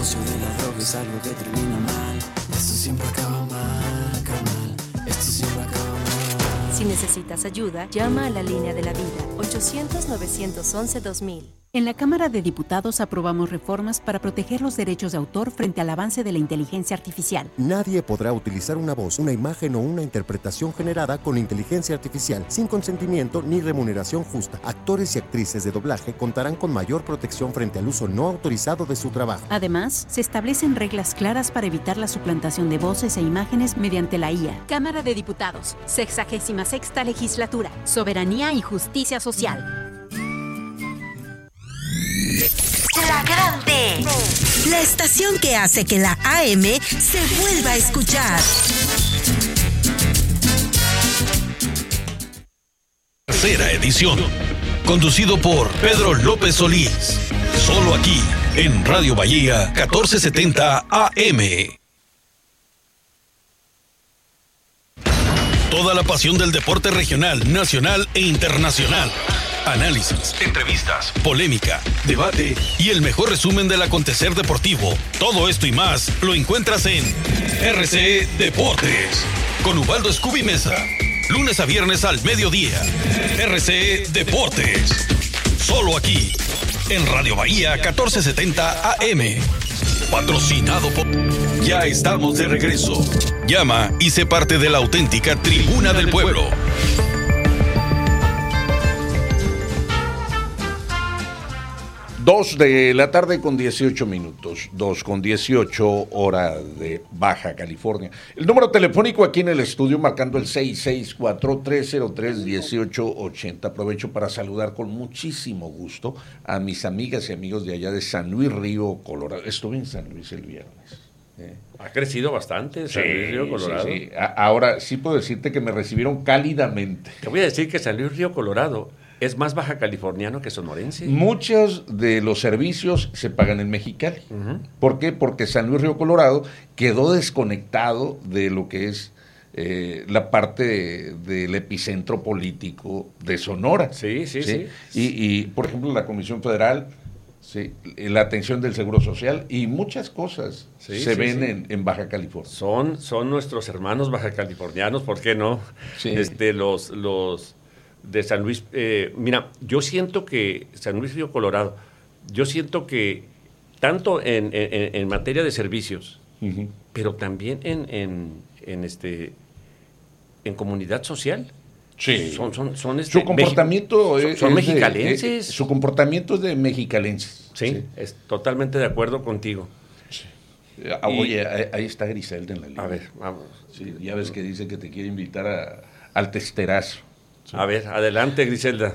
negocio de la droga es algo que termina mal. Esto siempre acaba mal, carnal. Esto siempre acaba mal. Si necesitas ayuda, llama a la línea de la vida, 800-911-2000. En la Cámara de Diputados aprobamos reformas para proteger los derechos de autor frente al avance de la inteligencia artificial. Nadie podrá utilizar una voz, una imagen o una interpretación generada con inteligencia artificial sin consentimiento ni remuneración justa. Actores y actrices de doblaje contarán con mayor protección frente al uso no autorizado de su trabajo. Además, se establecen reglas claras para evitar la suplantación de voces e imágenes mediante la IA. Cámara de Diputados, 66ª Legislatura, Soberanía y Justicia Social. La Grande, la estación que hace que la AM se vuelva a escuchar. Tercera edición, conducido por Pedro López Solís, solo aquí en Radio Bahía 1470 AM. Toda la pasión del deporte regional, nacional e internacional. Análisis, entrevistas, polémica, debate y el mejor resumen del acontecer deportivo. Todo esto y más lo encuentras en RCE Deportes con Ubaldo Scooby Mesa. Lunes a viernes al mediodía. RCE Deportes. Solo aquí en Radio Bahía 1470 AM. Patrocinado por... Ya estamos de regreso. Llama y sé parte de la auténtica Tribuna del Pueblo. 2 de la tarde con 18 minutos, 2:18 hora de Baja California. El número telefónico aquí en el estudio marcando el 664-303-1880. Aprovecho para saludar con muchísimo gusto a mis amigas y amigos de allá de San Luis Río Colorado. Estuve en San Luis el viernes. Ha crecido bastante San Luis Río Colorado. Sí. Ahora sí puedo decirte que me recibieron cálidamente. Te voy a decir que San Luis Río Colorado es más baja californiano que sonorense. Muchos de los servicios se pagan en Mexicali. Uh-huh. ¿Por qué? Porque San Luis Río Colorado quedó desconectado de lo que es la parte del epicentro político de Sonora. Sí. Y, por ejemplo, la Comisión Federal, sí, la atención del Seguro Social y muchas cosas se ven en Baja California. Son nuestros hermanos baja californianos, ¿por qué no? Sí. Los de San Luis, mira, yo siento que San Luis Río Colorado, yo siento que tanto en materia de servicios, uh-huh, pero también en comunidad social. Sí. Son su comportamiento son mexicalenses. Su comportamiento es de mexicalenses. Sí, es totalmente de acuerdo contigo. Sí. Oye, ahí está Griselda en la línea. A ver, vamos. Sí, ya ves que dice que te quiere invitar al testerazo. Sí. A ver, adelante, Griselda.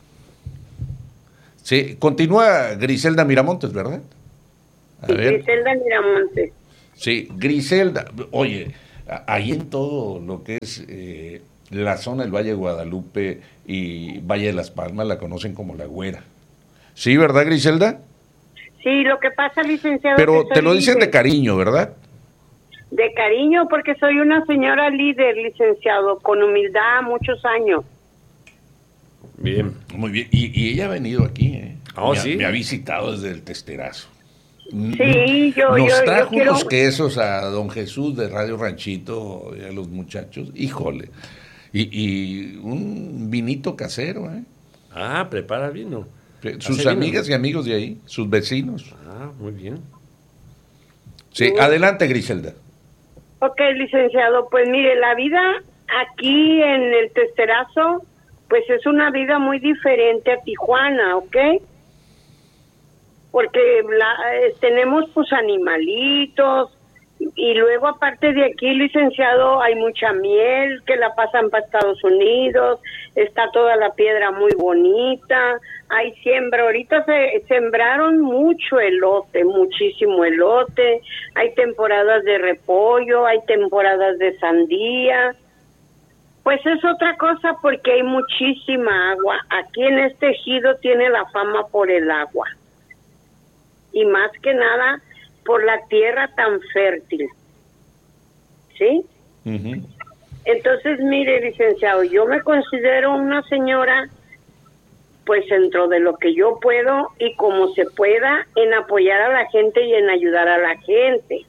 Sí, continúa Griselda Miramontes, ¿verdad? A ver. Griselda Miramontes. Sí, Griselda. Oye, ahí en todo lo que es la zona del Valle de Guadalupe y Valle de las Palmas la conocen como La Güera. ¿Sí, verdad, Griselda? Sí, lo que pasa, licenciado... Pero te lo dicen de cariño, ¿verdad? De cariño, porque soy una señora líder, licenciado, con humildad, muchos años. Bien. Muy bien. Y ella ha venido aquí, ¿eh? ¿Sí? Me ha visitado desde el testerazo. Sí, Nos trajo unos quesos a don Jesús de Radio Ranchito y a los muchachos. Híjole. Y un vinito casero, ¿eh? Ah, prepara vino. Sus amigas y amigos de ahí, sus vecinos. Ah, muy bien. Sí, adelante, Griselda. Ok, licenciado, pues mire, la vida aquí en el testerazo, pues es una vida muy diferente a Tijuana, ¿ok? Porque tenemos pues animalitos y luego aparte de aquí, licenciado, hay mucha miel que la pasan para Estados Unidos, está toda la piedra muy bonita, hay siembra, ahorita se sembraron mucho elote, muchísimo elote, hay temporadas de repollo, hay temporadas de sandía. Pues es otra cosa porque hay muchísima agua. Aquí en este ejido tiene la fama por el agua. Y más que nada por la tierra tan fértil. ¿Sí? Uh-huh. Entonces, mire, licenciado, yo me considero una señora pues dentro de lo que yo puedo y como se pueda, en apoyar a la gente y en ayudar a la gente.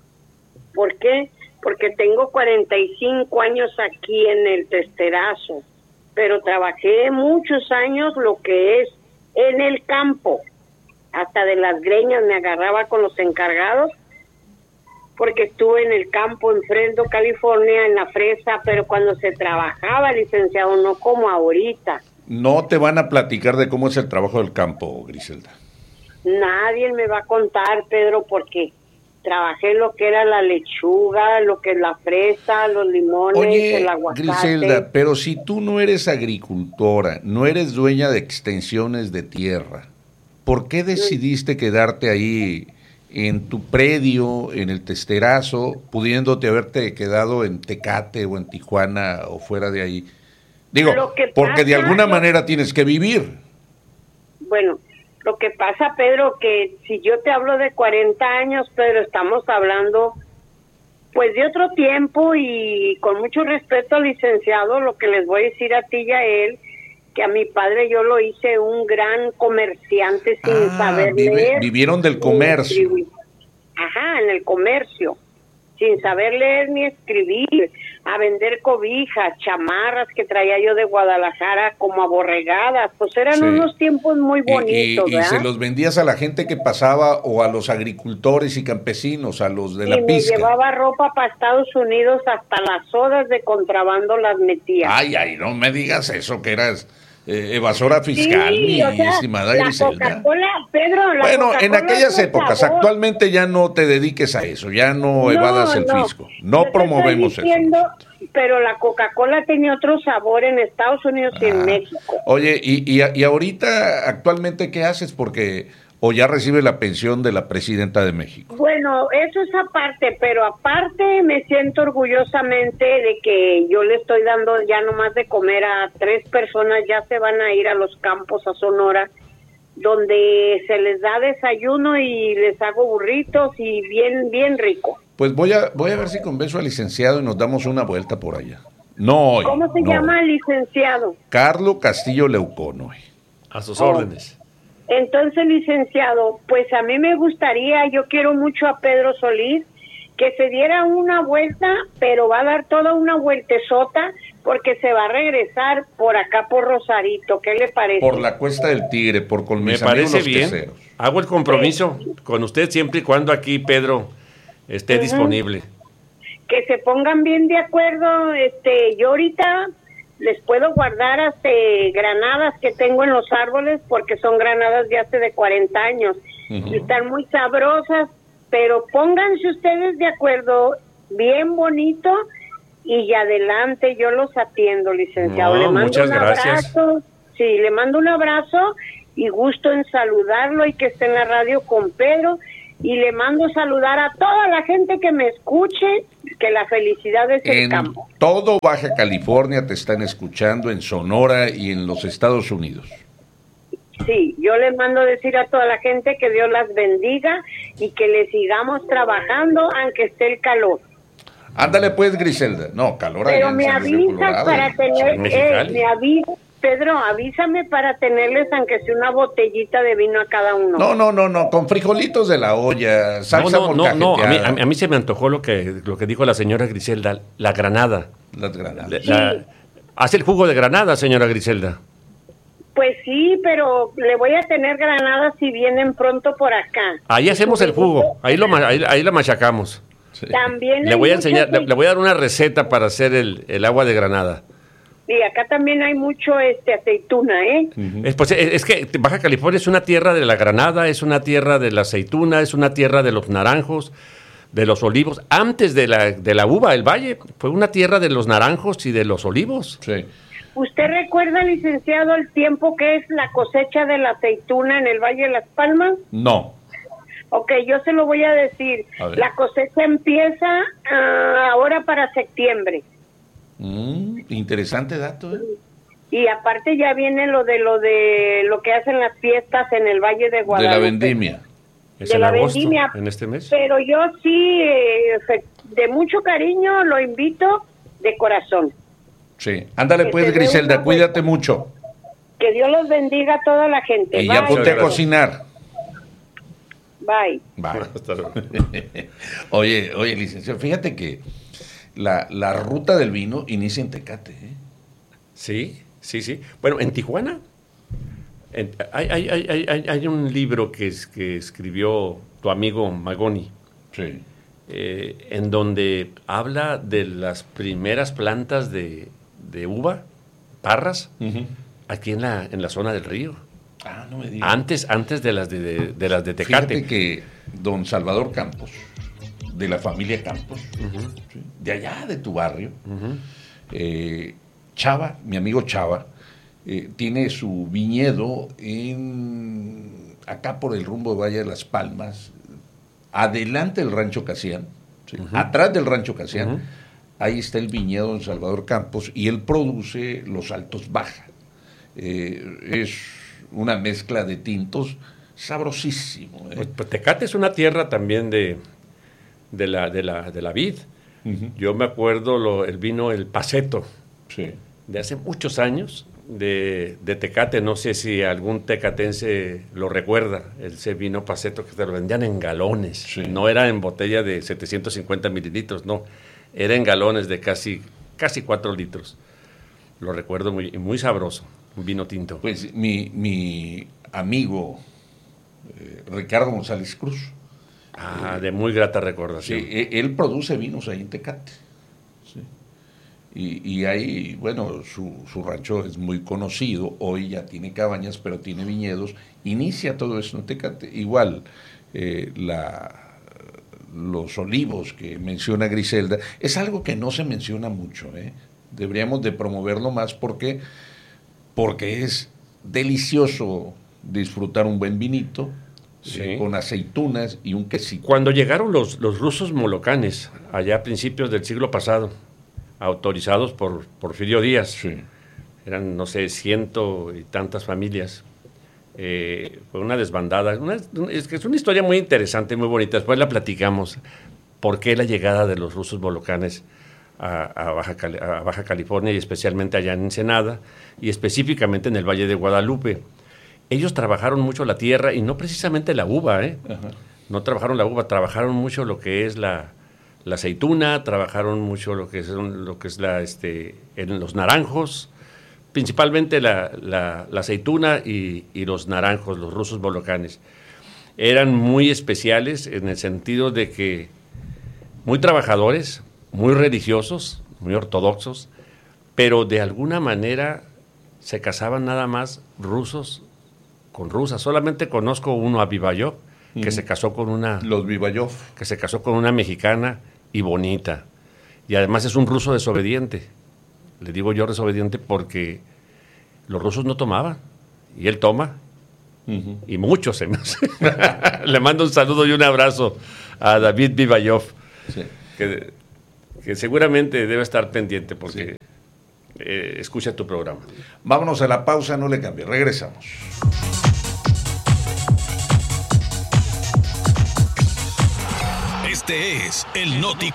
¿Por qué? Porque tengo 45 años aquí en el testerazo, pero trabajé muchos años lo que es en el campo. Hasta de las greñas me agarraba con los encargados, porque estuve en el campo en Fresno, California, en la fresa, pero cuando se trabajaba, licenciado, no como ahorita. No te van a platicar de cómo es el trabajo del campo, Griselda. Nadie me va a contar, Pedro, porque trabajé lo que era la lechuga, lo que es la fresa, los limones, Oye, el aguacate. Griselda, pero si tú no eres agricultora, no eres dueña de extensiones de tierra, ¿por qué decidiste quedarte ahí en tu predio, en el testerazo, pudiéndote haberte quedado en Tecate o en Tijuana o fuera de ahí? Digo, porque de alguna manera tienes que vivir. Bueno, lo que pasa, Pedro, que si yo te hablo de 40 años, Pedro, estamos hablando pues de otro tiempo, y con mucho respeto, licenciado, lo que les voy a decir a ti y a él, que a mi padre yo lo hice un gran comerciante sin saber leer. Vivieron del comercio. Ajá, en el comercio, sin saber leer ni escribir, a vender cobijas, chamarras que traía yo de Guadalajara como aborregadas, pues eran unos tiempos muy bonitos, y se los vendías a la gente que pasaba o a los agricultores y campesinos, a los de la pizca. Me llevaba ropa para Estados Unidos, hasta las sodas de contrabando las metía. Ay, no me digas eso, que eras evasora fiscal, mi estimada Griselda. Coca-Cola, Pedro, bueno, en aquellas épocas, actualmente ya no te dediques a eso, ya no evadas el fisco, no promovemos eso. Pero la Coca-Cola tenía otro sabor en Estados Unidos y en México. Oye, y ahorita, actualmente, ¿qué haces? Porque o ya recibe la pensión de la presidenta de México. Bueno, eso es aparte, pero aparte me siento orgullosamente de que yo le estoy dando ya nomás de comer a 3 personas, ya se van a ir a los campos a Sonora, donde se les da desayuno y les hago burritos y bien rico. Pues voy a ver si convenzo al licenciado y nos damos una vuelta por allá. No hoy. ¿Cómo se llama el licenciado? Carlos Castillo Leucono. A sus órdenes. Entonces, licenciado, pues a mí me gustaría, yo quiero mucho a Pedro Solís, que se diera una vuelta, pero va a dar toda una vueltezota, porque se va a regresar por acá por Rosarito. ¿Qué le parece? Por la Cuesta del Tigre, por con mis amigos los bien. queseros. Hago el compromiso con usted siempre y cuando aquí Pedro esté disponible. Que se pongan bien de acuerdo. Yo ahorita les puedo guardar hasta granadas que tengo en los árboles, porque son granadas de hace de 40 años. Y están muy sabrosas, pero pónganse ustedes de acuerdo, bien bonito, y adelante, yo los atiendo, licenciado. Le mando muchas gracias. Abrazo. Sí, le mando un abrazo y gusto en saludarlo, y que esté en la radio con Pedro. Y le mando saludar a toda la gente que me escuche, que la felicidad es el campo. En todo Baja California te están escuchando, en Sonora y en los Estados Unidos. Sí, yo le mando decir a toda la gente que Dios las bendiga y que le sigamos trabajando aunque esté el calor. Ándale pues, Griselda. No, calor. Pero me avisas para tener, Pedro, avísame para tenerles aunque sea una botellita de vino a cada uno. No, con frijolitos de la olla, salsa molcajeteada. No, a mí se me antojó lo que dijo la señora Griselda, la granada. Las granadas. ¿Hace el jugo de granada, señora Griselda? Pues sí, pero le voy a tener granadas si vienen pronto por acá. Ahí hacemos el jugo, ahí la machacamos. Sí. También le voy a enseñar, le voy a dar una receta para hacer el agua de granada. Y acá también hay mucho aceituna, ¿eh? Es que Baja California es una tierra de la granada, es una tierra de la aceituna, es una tierra de los naranjos, de los olivos. Antes de la uva, el valle fue una tierra de los naranjos y de los olivos. Sí. ¿Usted recuerda, licenciado, el tiempo que es la cosecha de la aceituna en el Valle de Las Palmas? No. Ok, yo se lo voy a decir. La cosecha empieza ahora para septiembre. Interesante dato, ¿eh? Y aparte ya viene lo que hacen las fiestas en el Valle de Guadalupe. De la vendimia. Es en agosto, en este mes. Pero yo sí, de mucho cariño, lo invito de corazón. Sí. Ándale pues, Griselda, cuídate mucho. Que Dios los bendiga a toda la gente. Y ya Bye. ponte a cocinar. Bye. Oye, licenciado, fíjate que la ruta del vino inicia en Tecate, ¿eh? Sí. Bueno, en Tijuana hay un libro que escribió tu amigo Magoni, Sí. en donde habla de las primeras plantas de uva, parras, aquí en la zona del río. Ah, no me digas. Antes de las de Tecate. Fíjate que don Salvador Campos, de la familia Campos, ¿sí? De allá de tu barrio, Chava, mi amigo Chava, tiene su viñedo acá por el rumbo de Valle de las Palmas, adelante del Rancho Casián, ¿sí? Atrás del Rancho Casián, ahí está el viñedo de Salvador Campos y él produce los Altos Baja. Es una mezcla de tintos sabrosísimo. Pues Tecate es una tierra también de la vid. Yo me acuerdo el vino El Paceto, sí, de hace muchos años, de Tecate. No sé si algún tecatense lo recuerda, ese vino Paceto que te lo vendían en galones. Sí. No era en botella de 750 mililitros, no. Era en galones de casi 4 litros. Lo recuerdo muy sabroso, un vino tinto. Pues mi amigo Ricardo González Cruz. De muy grata recordación. Sí, él produce vinos ahí en Tecate. Sí. Y ahí, bueno, su rancho es muy conocido. Hoy ya tiene cabañas, pero tiene viñedos. Inicia todo eso en Tecate. Igual, los olivos que menciona Griselda, es algo que no se menciona mucho, ¿eh? Deberíamos de promoverlo más porque es delicioso disfrutar un buen vinito, sí, con aceitunas y un quesito. Cuando llegaron los rusos molocanes, allá a principios del siglo pasado, autorizados por Porfirio Díaz, Sí. eran, no sé, 100 y tantas familias, fue una desbandada. Es una historia muy interesante, muy bonita. Después la platicamos. ¿Por qué la llegada de los rusos molocanes a Baja California y especialmente allá en Ensenada y específicamente en el Valle de Guadalupe? Ellos trabajaron mucho la tierra y no precisamente la uva, No trabajaron la uva, trabajaron mucho lo que es la aceituna, trabajaron mucho lo que es en los naranjos, principalmente la aceituna y los naranjos, los rusos molocanes. Eran muy especiales en el sentido de que muy trabajadores, muy religiosos, muy ortodoxos, pero de alguna manera se casaban nada más rusos con rusas. Solamente conozco uno, a Vivayov, que se casó con una... Los Vivayov. Que se casó con una mexicana y bonita. Y además es un ruso desobediente. Le digo yo desobediente porque los rusos no tomaban. Y él toma. Y mucho se me hace. Le mando un saludo y un abrazo a David Vivayov. Sí. Que seguramente debe estar pendiente porque escucha tu programa. Vámonos a la pausa, no le cambie. Regresamos. Este es el Noti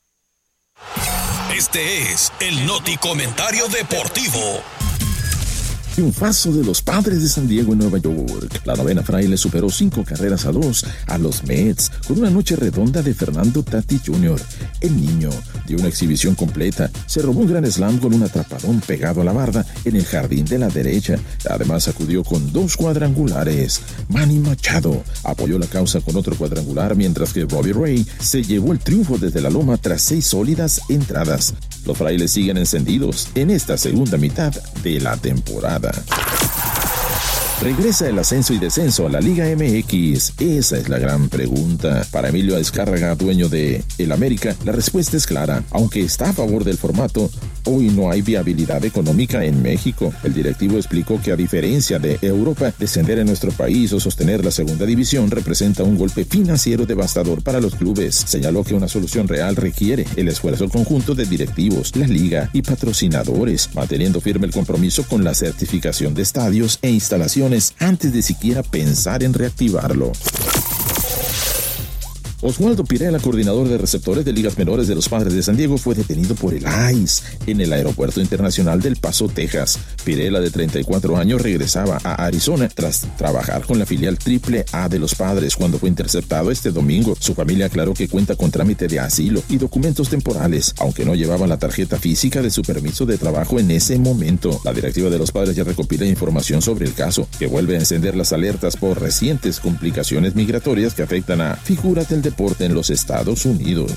Comentario Deportivo. Triunfazo de los Padres de San Diego en Nueva York. La novena Fraile superó 5-2 a los Mets con una noche redonda de Fernando Tatis Jr. El niño dio una exhibición completa. Se robó un gran slam con un atrapadón pegado a la barda en el jardín de la derecha. Además acudió con 2 cuadrangulares. Manny Machado apoyó la causa con otro cuadrangular, mientras que Robbie Ray se llevó el triunfo desde la loma tras 6 sólidas entradas. Los Frailes siguen encendidos en esta segunda mitad de la temporada. ¿Regresa el ascenso y descenso a la Liga MX? Esa es la gran pregunta. Para Emilio Azcárraga, dueño de El América, la respuesta es clara. Aunque está a favor del formato, hoy no hay viabilidad económica en México. El directivo explicó que, a diferencia de Europa, descender en nuestro país o sostener la segunda división representa un golpe financiero devastador para los clubes. Señaló que una solución real requiere el esfuerzo conjunto de directivos, la liga y patrocinadores, manteniendo firme el compromiso con la certificación de estadios e instalaciones antes de siquiera pensar en reactivarlo. Oswaldo Pirela, coordinador de receptores de ligas menores de los Padres de San Diego, fue detenido por el ICE en el Aeropuerto Internacional del Paso, Texas. Pirela, de 34 años, regresaba a Arizona tras trabajar con la filial AAA de los Padres cuando fue interceptado este domingo. Su familia aclaró que cuenta con trámite de asilo y documentos temporales, aunque no llevaba la tarjeta física de su permiso de trabajo en ese momento. La directiva de los Padres ya recopila información sobre el caso, que vuelve a encender las alertas por recientes complicaciones migratorias que afectan a figuras del deporte en los Estados Unidos.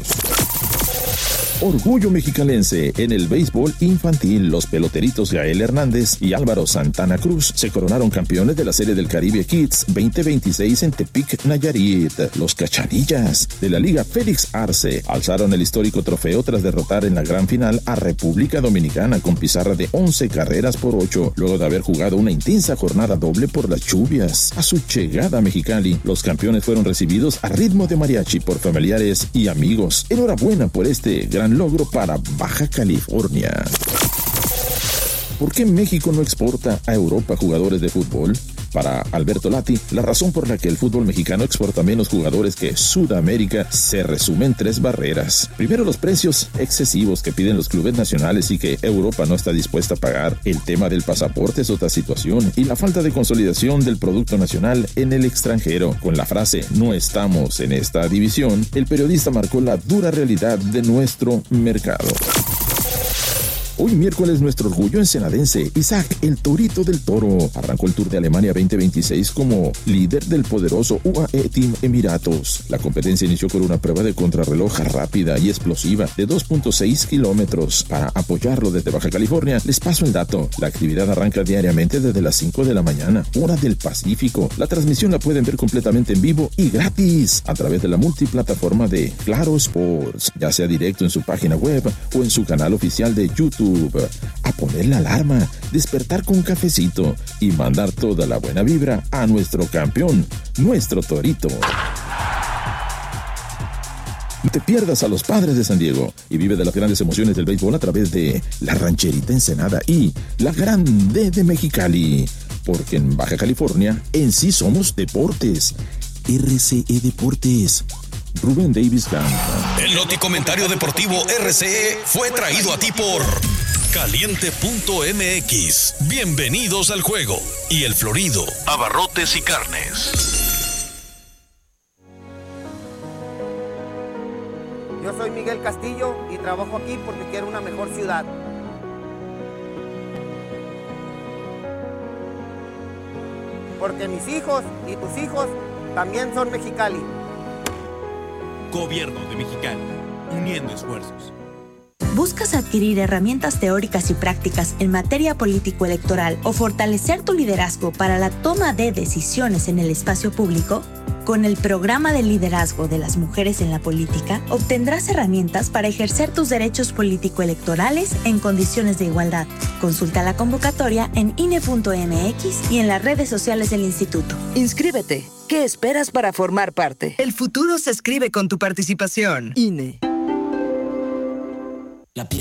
Orgullo mexicalense en el béisbol infantil. Los peloteritos Gael Hernández y Álvaro Santana Cruz se coronaron campeones de la Serie del Caribe Kids 2026 en Tepic, Nayarit. Los Cachanillas de la Liga Félix Arce alzaron el histórico trofeo tras derrotar en la gran final a República Dominicana con pizarra de 11 carreras por 8, luego de haber jugado una intensa jornada doble por las lluvias. A su llegada a Mexicali, los campeones fueron recibidos a ritmo de mariachi por familiares y amigos. Enhorabuena por este gran logro para Baja California. ¿Por qué México no exporta a Europa jugadores de fútbol? Para Alberto Lati, la razón por la que el fútbol mexicano exporta menos jugadores que Sudamérica se resume en 3 barreras. Primero, los precios excesivos que piden los clubes nacionales y que Europa no está dispuesta a pagar. El tema del pasaporte es otra situación, y la falta de consolidación del producto nacional en el extranjero. Con la frase "no estamos en esta división", el periodista marcó la dura realidad de nuestro mercado. Hoy miércoles, nuestro orgullo ensenadense, Isaac el Torito del Toro, arrancó el Tour de Alemania 2026 como líder del poderoso UAE Team Emiratos. La competencia inició con una prueba de contrarreloj rápida y explosiva de 2.6 kilómetros. Para apoyarlo desde Baja California, les paso el dato. La actividad arranca diariamente desde las 5 de la mañana, hora del Pacífico. La transmisión la pueden ver completamente en vivo y gratis a través de la multiplataforma de Claro Sports, ya sea directo en su página web o en su canal oficial de YouTube. A poner la alarma, despertar con un cafecito y mandar toda la buena vibra a nuestro campeón, nuestro Torito. No te pierdas a los Padres de San Diego y vive de las grandes emociones del béisbol a través de la Rancherita Ensenada y la Grande de Mexicali, porque en Baja California en sí somos deportes. RCE Deportes. Rubén Davis canta. El Noticomentario Deportivo RCE fue traído a ti por Caliente.mx. Bienvenidos al juego. Y El Florido, abarrotes y carnes. Yo soy Miguel Castillo y trabajo aquí porque quiero una mejor ciudad. Porque mis hijos y tus hijos también son Mexicali. Gobierno de Mexicali, uniendo esfuerzos. ¿Buscas adquirir herramientas teóricas y prácticas en materia político-electoral o fortalecer tu liderazgo para la toma de decisiones en el espacio público? Con el Programa de Liderazgo de las Mujeres en la Política, obtendrás herramientas para ejercer tus derechos político-electorales en condiciones de igualdad. Consulta la convocatoria en INE.mx y en las redes sociales del Instituto. Inscríbete. ¿Qué esperas para formar parte? El futuro se escribe con tu participación. INE.